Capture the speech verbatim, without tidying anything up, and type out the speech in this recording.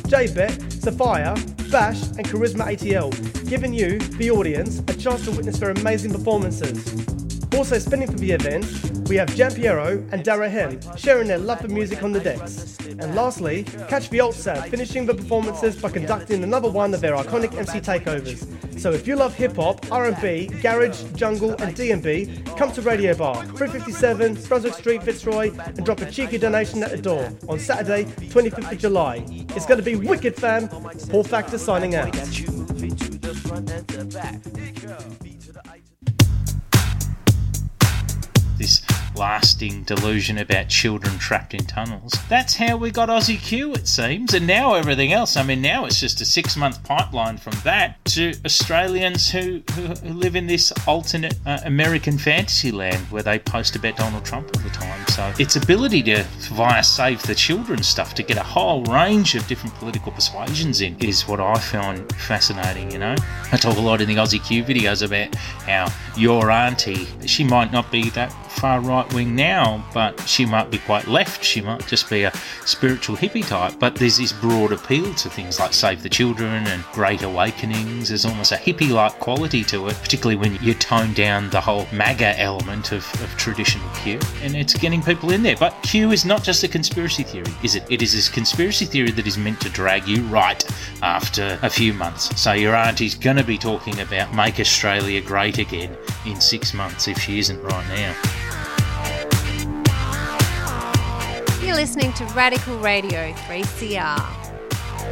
J-Bet, Sophia, Bash and Charisma A T L, giving you, the audience, a chance to witness their amazing performances. Also spinning for the event, we have Giampiero and Dara Hem sharing their love for music on the decks. And lastly, catch the Alt-Sad finishing the performances by conducting another one of their iconic M C takeovers. So if you love hip-hop, R and B, garage, jungle and D and B, come to Radio Bar, three fifty-seven Brunswick Street, Fitzroy, and drop a cheeky donation at the door on Saturday, twenty-fifth of July. It's going to be wicked, fam. Paul Factor signing out. This lasting delusion about children trapped in tunnels. That's how we got Aussie Q, it seems, and now everything else. I mean, now it's just a six-month pipeline from that to Australians who, who, who live in this alternate uh, American fantasy land where they post about Donald Trump all the time. So its ability to, via Save the Children stuff, to get a whole range of different political persuasions in is what I find fascinating, you know. I talk a lot in the Aussie Q videos about how your auntie, she might not be that far right wing now, but she might be quite left. She might just be a spiritual hippie type, but there's this broad appeal to things like Save the Children and Great Awakenings. There's almost a hippie-like quality to it, particularly when you tone down the whole MAGA element of, of traditional Q, and it's getting people in there. But Q is not just a conspiracy theory, is it? It is this conspiracy theory that is meant to drag you right after a few months. So your auntie's going to be talking about Make Australia Great Again in six months if she isn't right now. You're listening to Radical Radio three C R.